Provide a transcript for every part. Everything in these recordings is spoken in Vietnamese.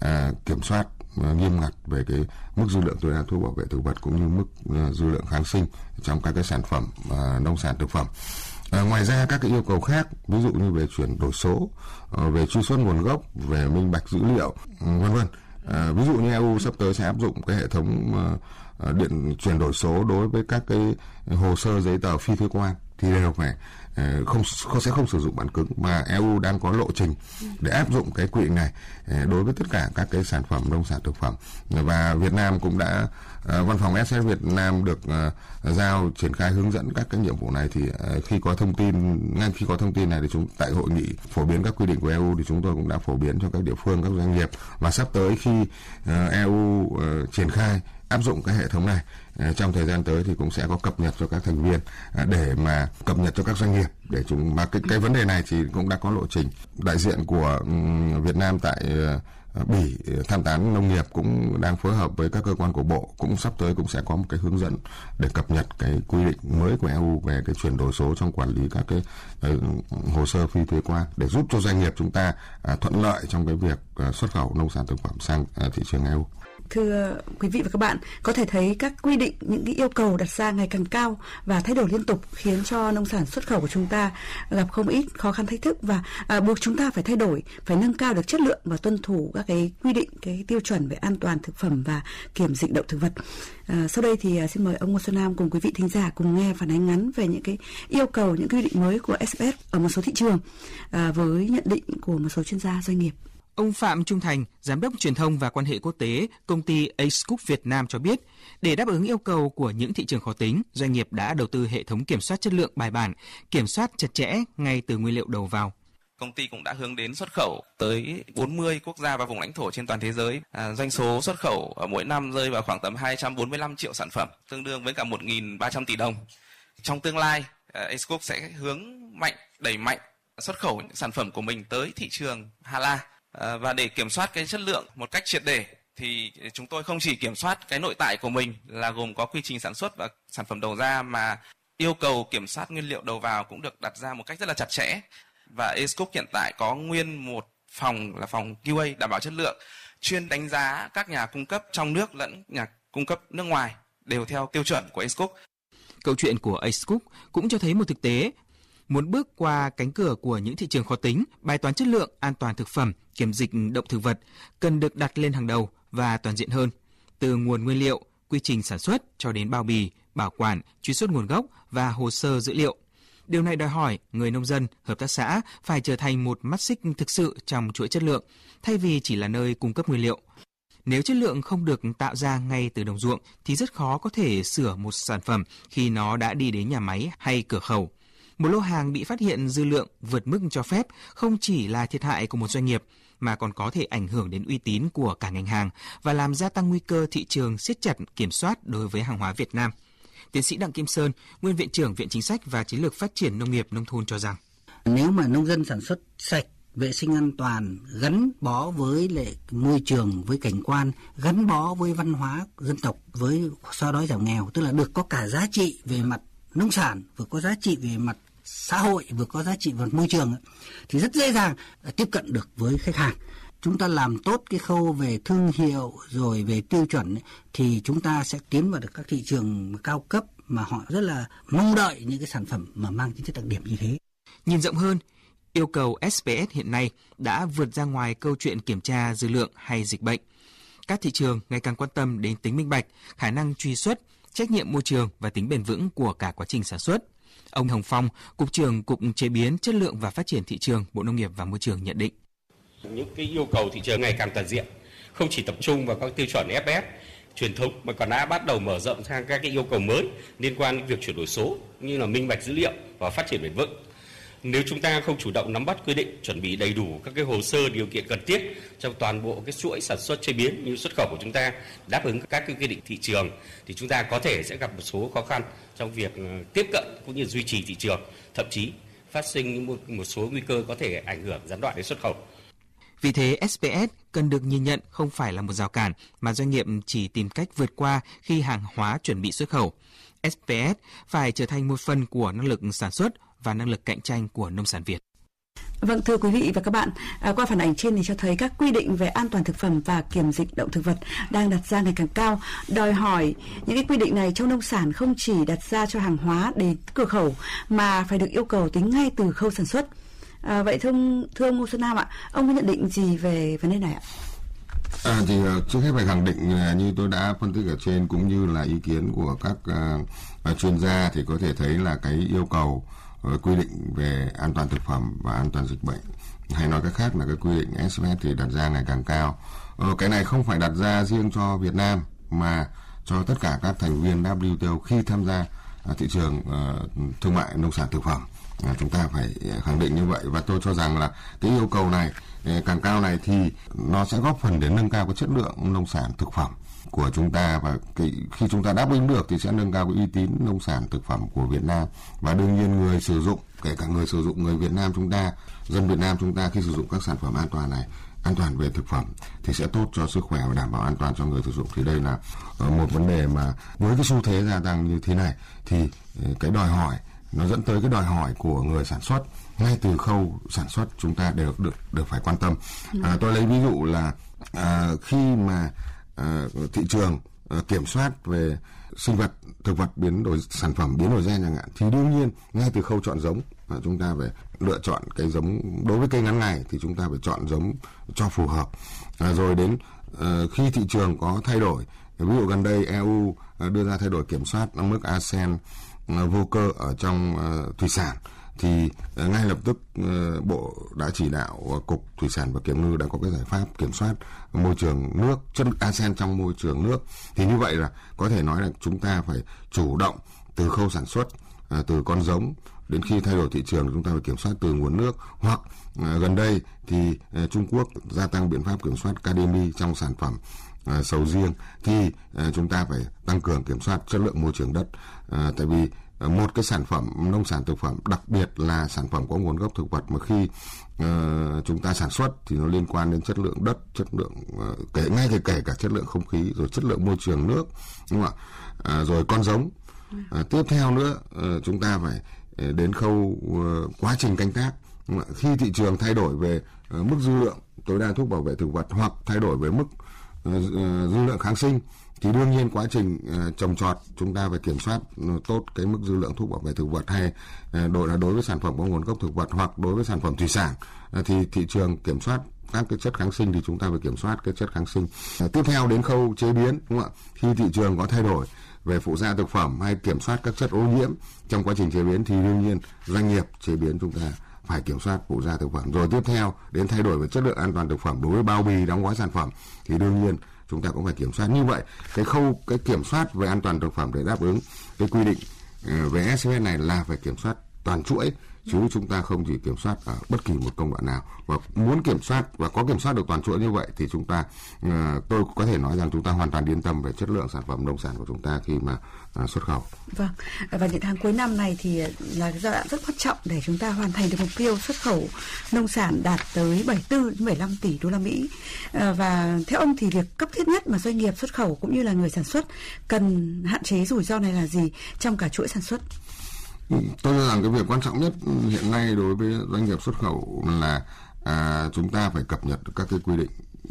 kiểm soát nghiêm ngặt về cái mức dư lượng tối đa thuốc bảo vệ thực vật cũng như mức dư lượng kháng sinh trong các cái sản phẩm nông sản thực phẩm. Ngoài ra các cái yêu cầu khác, ví dụ như về chuyển đổi số, về truy xuất nguồn gốc, về minh bạch dữ liệu, vân vân. Ví dụ như EU sắp tới sẽ áp dụng cái hệ thống điện chuyển đổi số đối với các cái hồ sơ giấy tờ phi thuế quan thì đều phải sẽ không sử dụng bản cứng, mà EU đang có lộ trình để áp dụng cái quy định này đối với tất cả các cái sản phẩm nông sản thực phẩm. Và Việt Nam cũng đã văn phòng SS Việt Nam được giao triển khai hướng dẫn các cái nhiệm vụ này. Thì ngay khi có thông tin này thì tại hội nghị phổ biến các quy định của EU thì chúng tôi cũng đã phổ biến cho các địa phương, các doanh nghiệp, và sắp tới khi EU triển khai áp dụng cái hệ thống này trong thời gian tới thì cũng sẽ có cập nhật cho các thành viên để mà cập nhật cho các doanh nghiệp để mà cái vấn đề này thì cũng đã có lộ trình. Đại diện của Việt Nam tại Bỉ tham tán nông nghiệp cũng đang phối hợp với các cơ quan của Bộ, cũng sắp tới cũng sẽ có một cái hướng dẫn để cập nhật cái quy định mới của EU về cái chuyển đổi số trong quản lý các cái hồ sơ phi thuế quan để giúp cho doanh nghiệp chúng ta thuận lợi trong cái việc xuất khẩu nông sản thực phẩm sang thị trường EU. Thưa quý vị và các bạn, có thể thấy các quy định, những cái yêu cầu đặt ra ngày càng cao và thay đổi liên tục khiến cho nông sản xuất khẩu của chúng ta gặp không ít khó khăn thách thức, và buộc chúng ta phải thay đổi, phải nâng cao được chất lượng và tuân thủ các cái quy định, cái tiêu chuẩn về an toàn thực phẩm và kiểm dịch động thực vật. Sau đây thì xin mời ông Ngô Xuân Nam cùng quý vị thính giả cùng nghe phản ánh ngắn về những cái yêu cầu, những quy định mới của SPS ở một số thị trường với nhận định của một số chuyên gia doanh nghiệp. Ông Phạm Trung Thành, Giám đốc truyền thông và quan hệ quốc tế, công ty Ace Cook Việt Nam cho biết, để đáp ứng yêu cầu của những thị trường khó tính, doanh nghiệp đã đầu tư hệ thống kiểm soát chất lượng bài bản, kiểm soát chặt chẽ ngay từ nguyên liệu đầu vào. Công ty cũng đã hướng đến xuất khẩu tới 40 quốc gia và vùng lãnh thổ trên toàn thế giới. Doanh số xuất khẩu ở mỗi năm rơi vào khoảng tầm 245 triệu sản phẩm, tương đương với cả 1.300 tỷ đồng. Trong tương lai, Ace Cook sẽ đẩy mạnh xuất khẩu những sản phẩm của mình tới thị trường Hà La. Và để kiểm soát cái chất lượng một cách triệt để thì chúng tôi không chỉ kiểm soát cái nội tại của mình là gồm có quy trình sản xuất và sản phẩm đầu ra, mà yêu cầu kiểm soát nguyên liệu đầu vào cũng được đặt ra một cách rất là chặt chẽ. Và Ace Cook hiện tại có nguyên một phòng là phòng QA đảm bảo chất lượng, chuyên đánh giá các nhà cung cấp trong nước lẫn nhà cung cấp nước ngoài đều theo tiêu chuẩn của Ace Cook. Câu chuyện của Ace Cook cũng cho thấy một thực tế. Muốn bước qua cánh cửa của những thị trường khó tính, bài toán chất lượng, an toàn thực phẩm, kiểm dịch động thực vật cần được đặt lên hàng đầu và toàn diện hơn. Từ nguồn nguyên liệu, quy trình sản xuất cho đến bao bì, bảo quản, truy xuất nguồn gốc và hồ sơ dữ liệu. Điều này đòi hỏi người nông dân, hợp tác xã phải trở thành một mắt xích thực sự trong chuỗi chất lượng, thay vì chỉ là nơi cung cấp nguyên liệu. Nếu chất lượng không được tạo ra ngay từ đồng ruộng thì rất khó có thể sửa một sản phẩm khi nó đã đi đến nhà máy hay cửa khẩu. Một lô hàng bị phát hiện dư lượng vượt mức cho phép không chỉ là thiệt hại của một doanh nghiệp, mà còn có thể ảnh hưởng đến uy tín của cả ngành hàng và làm gia tăng nguy cơ thị trường siết chặt kiểm soát đối với hàng hóa Việt Nam. Tiến sĩ Đặng Kim Sơn, nguyên Viện trưởng Viện Chính sách và Chiến lược Phát triển Nông nghiệp Nông thôn cho rằng, nếu mà nông dân sản xuất sạch, vệ sinh an toàn, gắn bó với lại môi trường, với cảnh quan, gắn bó với văn hóa dân tộc, với xóa đói giảm nghèo, tức là được có cả giá trị về mặt nông sản, vừa có giá trị về mặt xã hội, vừa có giá trị về môi trường, thì rất dễ dàng tiếp cận được với khách hàng. Chúng ta làm tốt cái khâu về thương hiệu rồi về tiêu chuẩn thì chúng ta sẽ tiến vào được các thị trường cao cấp mà họ rất là mong đợi những cái sản phẩm mà mang tính chất đặc điểm như thế. Nhìn rộng hơn, yêu cầu SPS hiện nay đã vượt ra ngoài câu chuyện kiểm tra dư lượng hay dịch bệnh. Các thị trường ngày càng quan tâm đến tính minh bạch, khả năng truy xuất, trách nhiệm môi trường và tính bền vững của cả quá trình sản xuất. Ông Hồng Phong, Cục trưởng Cục Chế biến, Chất lượng và Phát triển Thị trường, Bộ Nông nghiệp và Môi trường nhận định. Những cái yêu cầu thị trường ngày càng toàn diện, không chỉ tập trung vào các tiêu chuẩn SPS truyền thống mà còn đã bắt đầu mở rộng sang các cái yêu cầu mới liên quan đến việc chuyển đổi số như là minh bạch dữ liệu và phát triển bền vững. Nếu chúng ta không chủ động nắm bắt quy định, chuẩn bị đầy đủ các cái hồ sơ điều kiện cần thiết trong toàn bộ cái chuỗi sản xuất chế biến như xuất khẩu của chúng ta đáp ứng các cái quy định thị trường thì chúng ta có thể sẽ gặp một số khó khăn trong việc tiếp cận cũng như duy trì thị trường, thậm chí phát sinh một số nguy cơ có thể ảnh hưởng gián đoạn đến xuất khẩu. Vì thế, SPS cần được nhìn nhận không phải là một rào cản mà doanh nghiệp chỉ tìm cách vượt qua khi hàng hóa chuẩn bị xuất khẩu. SPS phải trở thành một phần của năng lực sản xuất và năng lực cạnh tranh của nông sản Việt. Vâng, thưa quý vị và các bạn, qua phản ảnh trên thì cho thấy các quy định về an toàn thực phẩm và kiểm dịch động thực vật đang đặt ra ngày càng cao, đòi hỏi những cái quy định này trong nông sản không chỉ đặt ra cho hàng hóa đến cửa khẩu mà phải được yêu cầu tính ngay từ khâu sản xuất. Vậy thưa ông Ngô Xuân Nam ạ, ông có nhận định gì về vấn đề này ạ? Thì trước hết phải khẳng định như tôi đã phân tích ở trên cũng như là ý kiến của các chuyên gia thì có thể thấy là cái yêu cầu quy định về an toàn thực phẩm và an toàn dịch bệnh, hay nói cách khác là cái quy định SPS thì đặt ra ngày càng cao. Cái này không phải đặt ra riêng cho Việt Nam mà cho tất cả các thành viên WTO khi tham gia thị trường thương mại nông sản thực phẩm. Chúng ta phải khẳng định như vậy, và tôi cho rằng là cái yêu cầu này càng cao này thì nó sẽ góp phần để nâng cao cái chất lượng nông sản thực phẩm của chúng ta, và khi chúng ta đáp ứng được thì sẽ nâng cao cái uy tín nông sản thực phẩm của Việt Nam. Và đương nhiên người sử dụng, kể cả người sử dụng, người Việt Nam chúng ta, dân Việt Nam chúng ta khi sử dụng các sản phẩm an toàn này, an toàn về thực phẩm thì sẽ tốt cho sức khỏe và đảm bảo an toàn cho người sử dụng. Thì đây là một vấn đề mà với cái xu thế gia tăng như thế này thì cái đòi hỏi nó dẫn tới cái đòi hỏi của người sản xuất ngay từ khâu sản xuất chúng ta đều được phải quan tâm. Tôi lấy ví dụ là khi mà thị trường kiểm soát về sinh vật, thực vật biến đổi, sản phẩm biến đổi gen chẳng hạn, thì đương nhiên ngay từ khâu chọn giống chúng ta phải lựa chọn cái giống. Đối với cây ngắn ngày thì chúng ta phải chọn giống cho phù hợp. Rồi đến khi thị trường có thay đổi, ví dụ gần đây EU đưa ra thay đổi kiểm soát mức arsen vô cơ ở trong thủy sản, thì ngay lập tức Bộ đã chỉ đạo Cục Thủy sản và Kiểm ngư đã có cái giải pháp kiểm soát môi trường nước, chất arsen trong môi trường nước. Thì như vậy là có thể nói là chúng ta phải chủ động từ khâu sản xuất, từ con giống đến khi thay đổi thị trường chúng ta phải kiểm soát từ nguồn nước. Hoặc gần đây thì Trung Quốc gia tăng biện pháp kiểm soát cademy trong sản phẩm sầu riêng, thì chúng ta phải tăng cường kiểm soát chất lượng môi trường đất. Tại vì một cái sản phẩm nông sản thực phẩm, đặc biệt là sản phẩm có nguồn gốc thực vật mà khi chúng ta sản xuất thì nó liên quan đến chất lượng đất, chất lượng kể cả chất lượng không khí, rồi chất lượng môi trường nước, đúng không ạ? Rồi con giống. Tiếp theo nữa chúng ta phải đến khâu quá trình canh tác. Khi thị trường thay đổi về mức dư lượng tối đa thuốc bảo vệ thực vật hoặc thay đổi về mức dư lượng kháng sinh, thì đương nhiên quá trình trồng trọt chúng ta phải kiểm soát tốt cái mức dư lượng thuốc bảo vệ thực vật, hay đối với sản phẩm có nguồn gốc thực vật hoặc đối với sản phẩm thủy sản thì thị trường kiểm soát các cái chất kháng sinh thì chúng ta phải kiểm soát cái chất kháng sinh. Tiếp theo đến khâu chế biến, đúng không ạ? Khi thị trường có thay đổi về phụ gia thực phẩm hay kiểm soát các chất ô nhiễm trong quá trình chế biến thì đương nhiên doanh nghiệp chế biến chúng ta phải kiểm soát phụ gia thực phẩm. Rồi tiếp theo đến thay đổi về chất lượng an toàn thực phẩm đối với bao bì đóng gói sản phẩm thì đương nhiên chúng ta cũng phải kiểm soát. Như vậy cái kiểm soát về an toàn thực phẩm để đáp ứng cái quy định về SPS này là phải kiểm soát toàn chuỗi, chứ chúng ta không chỉ kiểm soát ở bất kỳ một công đoạn nào. Và muốn kiểm soát và có kiểm soát được toàn chuỗi như vậy thì chúng ta, tôi có thể nói rằng chúng ta hoàn toàn yên tâm về chất lượng sản phẩm nông sản của chúng ta khi mà xuất khẩu. Vâng, và những tháng cuối năm này thì là giai đoạn rất quan trọng để chúng ta hoàn thành được mục tiêu xuất khẩu nông sản đạt tới 74 đến 75 tỷ đô la Mỹ. Và theo ông thì việc cấp thiết nhất mà doanh nghiệp xuất khẩu cũng như là người sản xuất cần hạn chế rủi ro này là gì trong cả chuỗi sản xuất? Tôi cho rằng cái việc quan trọng nhất hiện nay đối với doanh nghiệp xuất khẩu là chúng ta phải cập nhật các cái quy định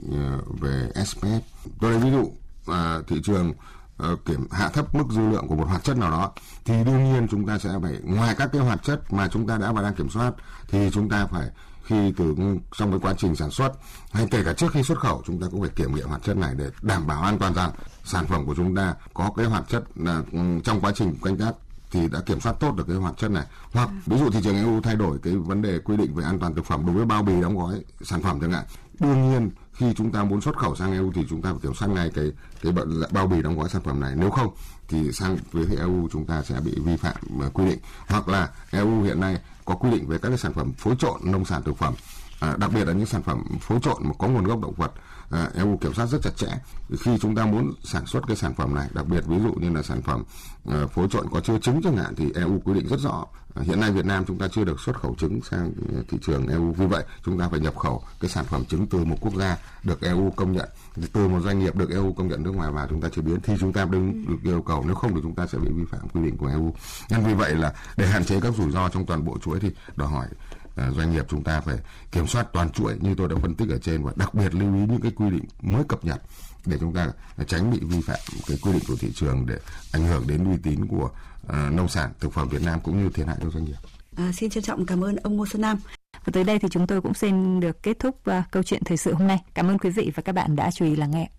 về SPS. Tôi lấy ví dụ thị trường hạ thấp mức dư lượng của một hoạt chất nào đó thì đương nhiên chúng ta sẽ phải, ngoài các cái hoạt chất mà chúng ta đã và đang kiểm soát, thì chúng ta phải trong cái quá trình sản xuất hay kể cả trước khi xuất khẩu chúng ta cũng phải kiểm nghiệm hoạt chất này để đảm bảo an toàn rằng sản phẩm của chúng ta có cái hoạt chất trong quá trình canh tác thì đã kiểm soát tốt được cái hoạt chất này. Hoặc ví dụ thị trường EU thay đổi cái vấn đề quy định về an toàn thực phẩm đối với bao bì đóng gói sản phẩm chẳng hạn, đương nhiên khi chúng ta muốn xuất khẩu sang EU thì chúng ta phải kiểm soát ngay cái bao bì đóng gói sản phẩm này, nếu không thì sang với EU chúng ta sẽ bị vi phạm quy định. Hoặc là EU hiện nay có quy định về các cái sản phẩm phối trộn nông sản thực phẩm, đặc biệt là những sản phẩm phối trộn mà có nguồn gốc động vật, EU kiểm soát rất chặt chẽ. Khi chúng ta muốn sản xuất cái sản phẩm này, đặc biệt ví dụ như là sản phẩm phối trộn có chứa trứng chẳng hạn, thì EU quy định rất rõ. Hiện nay Việt Nam chúng ta chưa được xuất khẩu trứng sang thị trường EU, vì vậy chúng ta phải nhập khẩu cái sản phẩm trứng từ một quốc gia được EU công nhận, từ một doanh nghiệp được EU công nhận nước ngoài vào chúng ta chế biến thì chúng ta đừng được yêu cầu, nếu không thì chúng ta sẽ bị vi phạm quy định của EU. Nên vì vậy là để hạn chế các rủi ro trong toàn bộ chuỗi thì đòi hỏi doanh nghiệp chúng ta phải kiểm soát toàn chuỗi như tôi đã phân tích ở trên, và đặc biệt lưu ý những cái quy định mới cập nhật để chúng ta tránh bị vi phạm cái quy định của thị trường để ảnh hưởng đến uy tín của nông sản thực phẩm Việt Nam cũng như thiệt hại cho doanh nghiệp. Xin trân trọng cảm ơn ông Ngô Xuân Nam. Và tới đây thì chúng tôi cũng xin được kết thúc câu chuyện thời sự hôm nay. Cảm ơn quý vị và các bạn đã chú ý lắng nghe.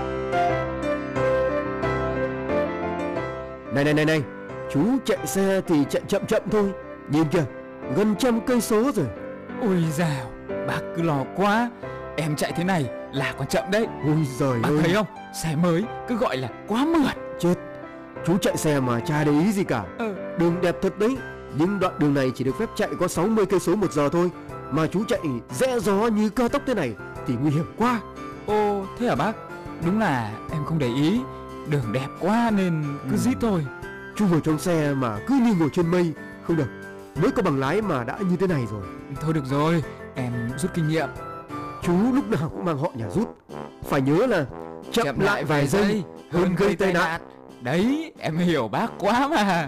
Này, chú chạy xe thì chạy chậm thôi. Nhìn kìa, gần 100 cây số rồi. Ôi dào, bác cứ lo quá. Em chạy thế này là còn chậm đấy. Ôi giời bác ơi. Thấy không, xe mới cứ gọi là quá mượt. Chết, chú chạy xe mà chả để ý gì cả. Đường đẹp thật đấy, nhưng đoạn đường này chỉ được phép chạy có 60 cây số một giờ thôi. Mà chú chạy rẽ gió như cao tốc thế này thì nguy hiểm quá. Ồ, thế hả bác? Đúng là em không để ý. Đường đẹp quá nên cứ rít thôi. Chú ngồi trong xe mà cứ như ngồi trên mây. Không được, mới có bằng lái mà đã như thế này rồi. Thôi được rồi, em rút kinh nghiệm. Chú lúc nào cũng mang họ nhà rút. Phải nhớ là chậm lại vài giây hơn gây tai nạn. Đấy, em hiểu bác quá mà.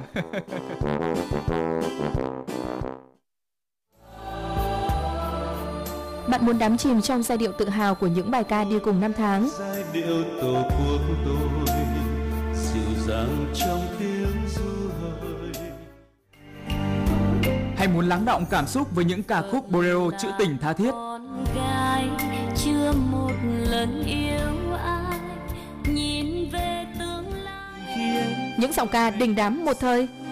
Bạn muốn đắm chìm trong giai điệu tự hào của những bài ca đi cùng năm tháng. Giai điệu tổ quốc tôi dịu dàng trong tiếng ru hời. Hay muốn lắng đọng cảm xúc với những ca khúc bolero trữ tình tha thiết. Gái chưa một lần yêu ai, nhìn về tương lai. Những giọng ca đình đám một thời.